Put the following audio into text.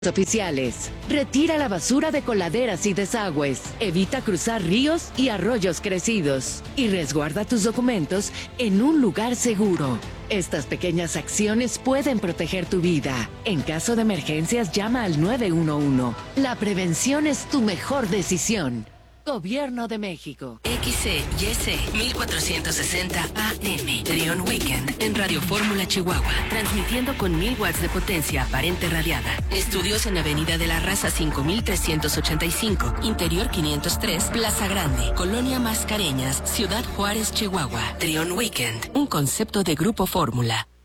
oficiales. Retira la basura de coladeras y desagües. Evita cruzar ríos y arroyos crecidos. Y resguarda tus documentos en un lugar seguro. Estas pequeñas acciones pueden proteger tu vida. En caso de emergencias, llama al 911. La prevención es tu mejor decisión. Gobierno de México. XCYC 1460 AM. Trión Weekend en Radio Fórmula Chihuahua. Transmitiendo con 1000 watts de potencia aparente radiada. Estudios en Avenida de la Raza 5385. Interior 503. Plaza Grande. Colonia Mascareñas. Ciudad Juárez, Chihuahua. Trión Weekend. Un concepto de Grupo Fórmula.